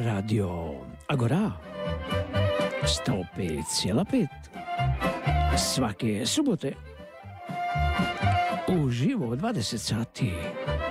Radio Agora 105,5 svake subote uživo 20 sati.